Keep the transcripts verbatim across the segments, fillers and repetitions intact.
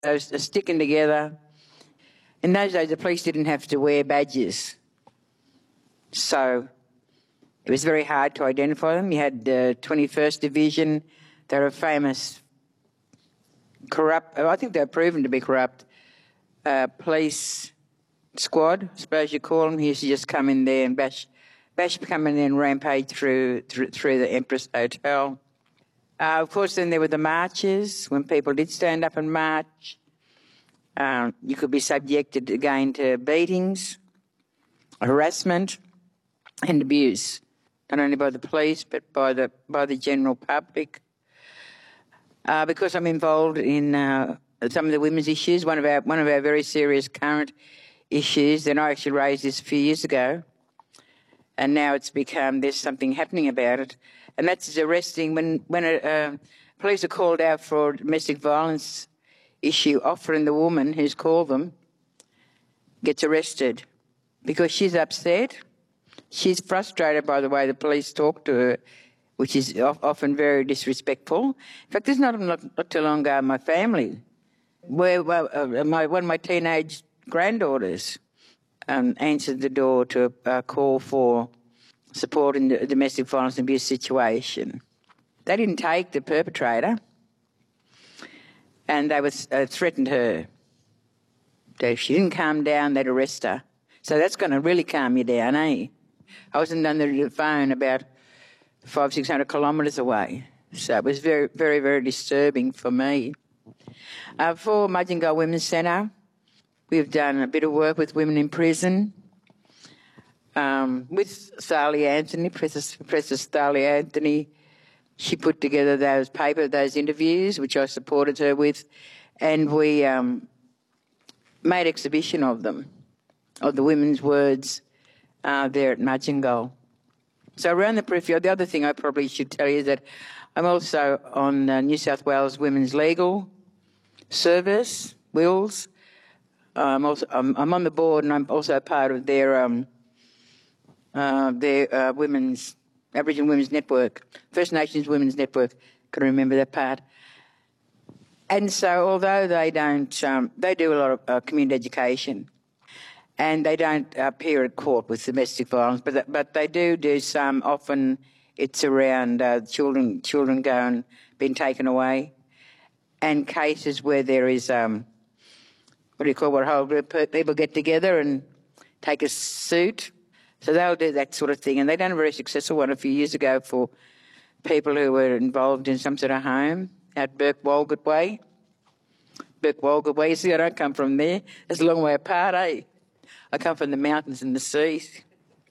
They were sticking together. In those days, the police didn't have to wear badges. So it was very hard to identify them. You had the twenty-first Division. They were a famous corrupt, I think they were proven to be corrupt, uh, police squad, I suppose you call them. He used to just come in there and bash, bash come in there and rampage through, through, through the Empress Hotel. Uh, of course, then there were the marches, when people did stand up and march. Um, you could be subjected again to beatings, harassment and abuse, not only by the police but by the, by the general public. Uh, because I'm involved in uh, some of the women's issues, one of our one of our very serious current issues, and I actually raised this a few years ago, and now it's become, there's something happening about it, and that's arresting when, when a, uh, police are called out for a domestic violence issue, often the woman who's called them gets arrested because she's upset, she's frustrated by the way the police talk to her, which is often very disrespectful. In fact, there's not, not, not too long ago, my family, where well, uh, my, one of my teenage granddaughters um, answered the door to a uh, call for support in the domestic violence and abuse situation. They didn't take the perpetrator, and they was, uh, threatened her. So if she didn't calm down, they'd arrest her. So that's going to really calm you down, eh? I wasn't on the phone about five, six hundred kilometres away. So it was very, very, very disturbing for me. Uh, for Mudgee Women's Centre, we've done a bit of work with women in prison, um, with Thalia Anthony, Professor, Professor Thalia Anthony. She put together those paper, those interviews, which I supported her with, and we um, made exhibition of them, of the women's words uh, there at Mudgee. So around the periphery, the other thing I probably should tell you is that I'm also on uh, New South Wales Women's Legal Service, Wills. I'm, also, I'm, I'm on the board, and I'm also part of their um, uh, their uh, women's Aboriginal Women's Network, First Nations Women's Network. Can remember that part. And so, although they don't, um, they do a lot of uh, community education, and they don't appear at court with domestic violence, but but they do do some. Often, it's around uh, children children going being taken away, and cases where there is um, what do you call what a whole group of people get together and take a suit. So they'll do that sort of thing, and they done a very successful one a few years ago for people who were involved in some sort of home at Burke Walgett Way. Burke Walgett Way. You see, I don't come from there. It's a long way apart, eh? I come from the mountains and the seas.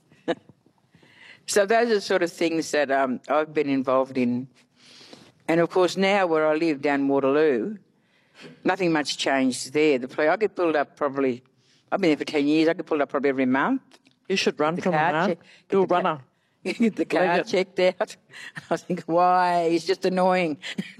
So those are the sort of things that um, I've been involved in. And, of course, now where I live down Waterloo, nothing much changed there. The play, I get pulled up probably, I've been there for ten years, I get pulled up probably every month. You should run from him, man. You're a runner. Get the car Brilliant. checked out. I think, why? He's just annoying.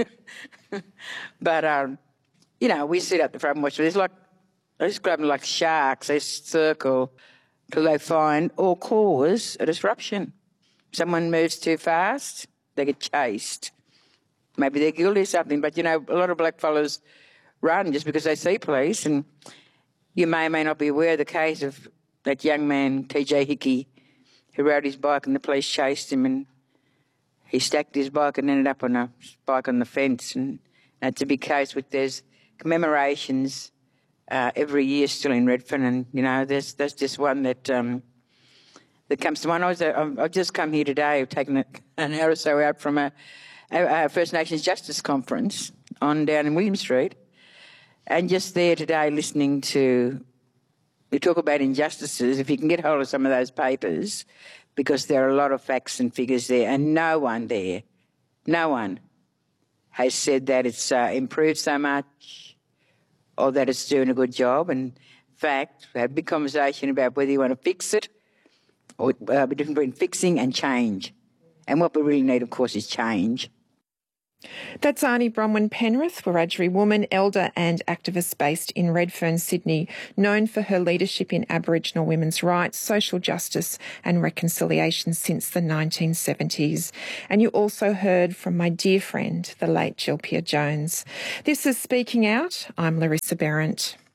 But, um, you know, we sit up the front and watch. There's like, I describe them like sharks. They circle till they find or cause a disruption. Someone moves too fast, they get chased. Maybe they're guilty of something, but, you know, a lot of blackfellas run just because they see police, and you may or may not be aware of the case of that young man, T J Hickey, who rode his bike and the police chased him, and he stacked his bike and ended up on a bike on the fence. And that's a big case with there's commemorations uh, every year still in Redfern, and, you know, there's, there's just one that um, that comes to mind. I was, uh, I've just come here today, I've taken an hour or so out from a, a, a First Nations Justice Conference on down in William Street, and just there today listening to, we talk about injustices. If you can get hold of some of those papers, because there are a lot of facts and figures there, and no one there, no one has said that it's uh, improved so much or that it's doing a good job. And in fact, we had a big conversation about whether you want to fix it or uh, the difference between fixing and change. And what we really need, of course, is change. That's Arnie Bronwyn Penrith, Wiradjuri woman, elder and activist based in Redfern, Sydney, known for her leadership in Aboriginal women's rights, social justice and reconciliation since the nineteen seventies. And you also heard from my dear friend, the late Jill Peer-Jones. This is Speaking Out. I'm Larissa Behrendt.